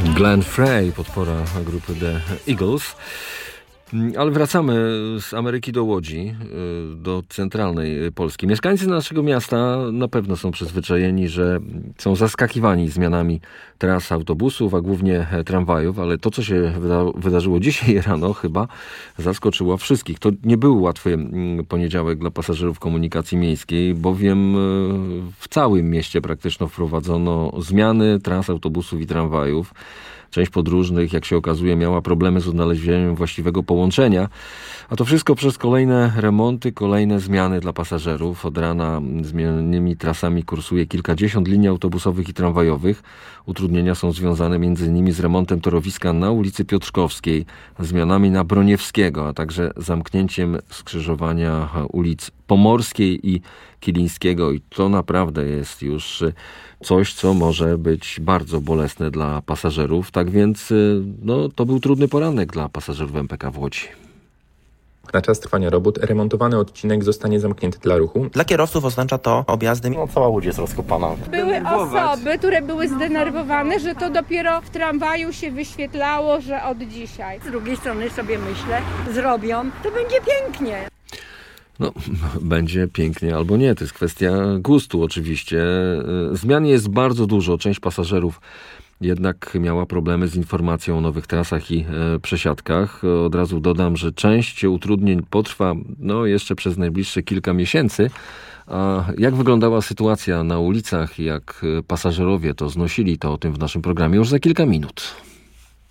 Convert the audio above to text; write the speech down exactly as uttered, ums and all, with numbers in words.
Glenn Frey, podpora grupy The Eagles. Ale wracamy z Ameryki do Łodzi, do centralnej Polski. Mieszkańcy naszego miasta na pewno są przyzwyczajeni, że są zaskakiwani zmianami tras autobusów, a głównie tramwajów, ale to, co się wyda- wydarzyło dzisiaj rano, chyba zaskoczyło wszystkich. To nie był łatwy poniedziałek dla pasażerów komunikacji miejskiej, bowiem w całym mieście praktycznie wprowadzono zmiany tras autobusów i tramwajów. Część podróżnych, jak się okazuje, miała problemy z odnalezieniem właściwego połączenia. A to wszystko przez kolejne remonty, kolejne zmiany dla pasażerów. Od rana zmienionymi trasami kursuje kilkadziesiąt linii autobusowych i tramwajowych. Utrudnienia są związane między innymi z remontem torowiska na ulicy Piotrkowskiej, zmianami na Broniewskiego, a także zamknięciem skrzyżowania ulic Pomorskiej i Kilińskiego. I to naprawdę jest już coś, co może być bardzo bolesne dla pasażerów. Tak więc no, to był trudny poranek dla pasażerów M P K w Łodzi. Na czas trwania robót remontowany odcinek zostanie zamknięty dla ruchu. Dla kierowców oznacza to objazdy. No, cała Łódź jest rozkopana. Były osoby, które były zdenerwowane, że to dopiero w tramwaju się wyświetlało, że od dzisiaj. Z drugiej strony sobie myślę, zrobią, to będzie pięknie. No, będzie pięknie albo nie, to jest kwestia gustu oczywiście. Zmian jest bardzo dużo. Część pasażerów jednak miała problemy z informacją o nowych trasach i e, przesiadkach. Od razu dodam, że część utrudnień potrwa no, jeszcze przez najbliższe kilka miesięcy. A jak wyglądała sytuacja na ulicach, jak pasażerowie to znosili, to o tym w naszym programie już za kilka minut.